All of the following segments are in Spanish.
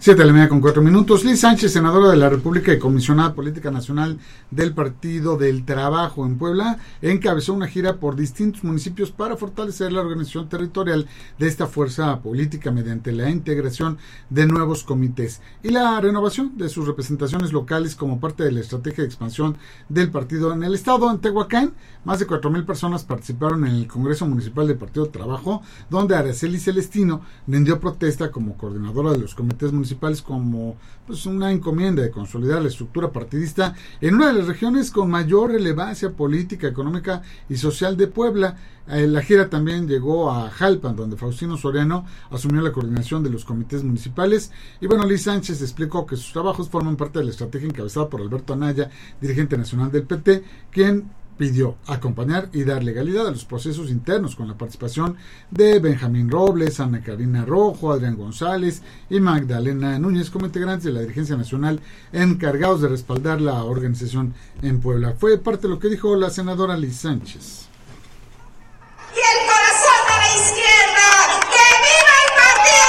7:04 a.m. Liz Sánchez, senadora de la República y comisionada política nacional del Partido del Trabajo en Puebla, encabezó una gira por distintos municipios para fortalecer la organización territorial de esta fuerza política mediante la integración de nuevos comités y la renovación de sus representaciones locales como parte de la estrategia de expansión del partido en el estado. En Tehuacán, más de 4,000 personas participaron en el Congreso Municipal del Partido del Trabajo, donde Araceli Celestino rindió protesta como coordinadora de los comités municipales como una encomienda de consolidar la estructura partidista en una de las regiones con mayor relevancia política, económica y social de Puebla. La gira también llegó a Jalpan, donde Faustino Soriano asumió la coordinación de los comités municipales. Y Liz Sánchez explicó que sus trabajos forman parte de la estrategia encabezada por Alberto Anaya, dirigente nacional del PT, quien pidió acompañar y dar legalidad a los procesos internos con la participación de Benjamín Robles, Ana Karina Rojo, Adrián González y Magdalena Núñez como integrantes de la dirigencia nacional encargados de respaldar la organización en Puebla. Fue parte de lo que dijo la senadora Liz Sánchez. Y el corazón de la izquierda, ¡que viva el Partido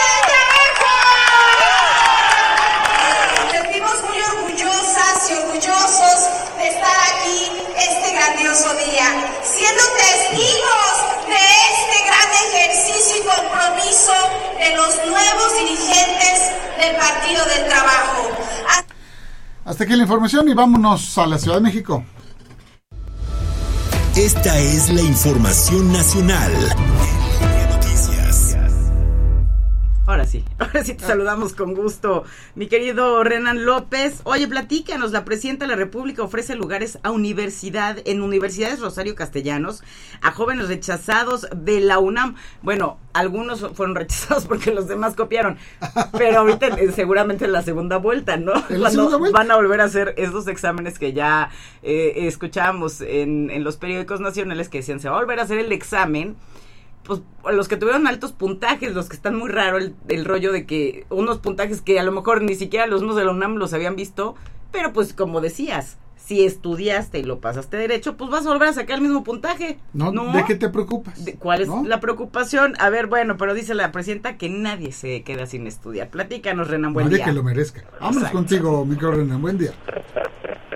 del Trabajo! Sentimos muy orgullosas y orgullosos de estar aquí este grandioso día, siendo testigos de este gran ejercicio y compromiso de los nuevos dirigentes del Partido del Trabajo. Hasta aquí la información y vámonos a la Ciudad de México. Esta es la información nacional. Ahora sí te saludamos con gusto, mi querido Renan López. Oye, platícanos, la Presidenta de la República ofrece lugares en universidades Rosario Castellanos a jóvenes rechazados de la UNAM. Bueno, algunos fueron rechazados porque los demás copiaron, pero ahorita seguramente en la segunda vuelta, ¿no? Cuando van a volver a hacer esos exámenes que ya escuchábamos en los periódicos nacionales que decían, se va a volver a hacer el examen. Pues los que tuvieron altos puntajes, los que están muy raro el rollo de que unos puntajes que a lo mejor ni siquiera los unos de la UNAM los habían visto, pero pues como decías, si estudiaste y lo pasaste derecho, pues vas a volver a sacar el mismo puntaje. ¿No? ¿De qué te preocupas? ¿Cuál es la preocupación? A ver, bueno, pero dice la presidenta que nadie se queda sin estudiar. Platícanos, Renan, buen día. Nadie que lo merezca. Vámonos contigo, mi querido Renan, buen día.